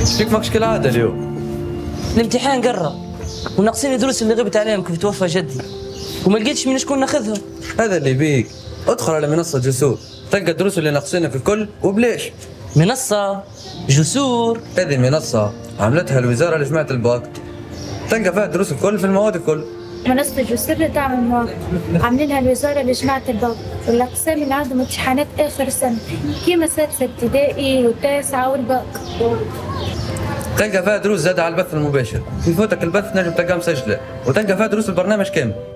ايش فيك ماكش كالعادة اليوم؟ الامتحان قرب وناقصين الدروس اللي غبت عليهم كيف توفى جدي وما لقيتش من شكون ناخذهم. هذا اللي بيك، ادخل على منصة جسور تلقى الدروس اللي ناقصينك الكل وبليش. منصة جسور؟ هذه منصة عملتها الوزارة لجماعة الباك، تلقى فيها الدروس الكل في المواد الكل. منصة جسور لدعم المواقع عاملينها الوزارة لجماعة الباك والأقسام اللي عندهم امتحانات آخر السنة كيما سادسة ابتدائي والتاسعة والباك. تلقى فيها دروس زادة على البث المباشر، يفوتك البث نجم تلقاه مسجلة، وتلقى فيها دروس البرنامج كامل.